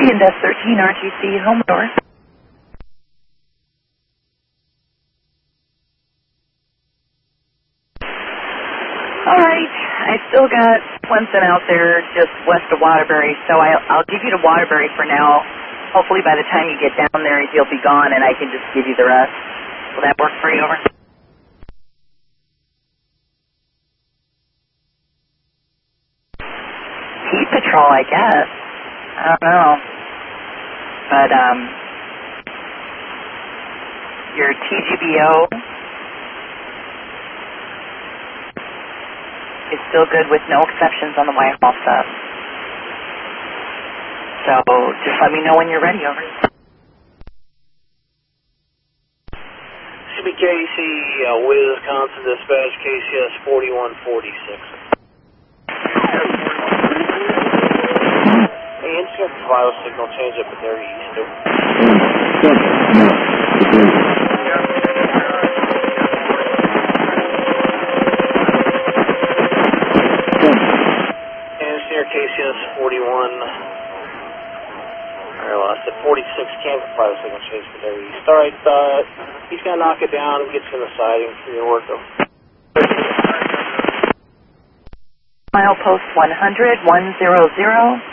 Index 13 RTC home door. Alright, I still got Clemson out there just west of Waterbury, so I'll give you to Waterbury for now. Hopefully by the time you get down there, he'll be gone and I can just give you the rest. Will that work for you? Over? Heat patrol, I guess. I don't know. But, your TGBO is still good with no exceptions on the Whitehall sub. So, just let me know when you're ready, over. CBKC, Wisconsin Dispatch, KCS 4146. Hey, insert vital signal change up at their east. Engineer KCS 41. Alright, well, I said 46 can't comply with signal change for their east. Alright, he's gonna knock it down and get you in the siding for your work. Milepost 100, 100.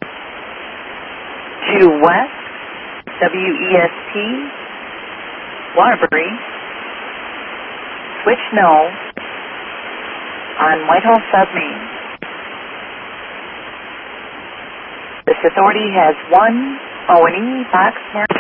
To west, WEST, Waterbury, switch no on Whitehall Submain. This authority has 1 O&E Foxtrot.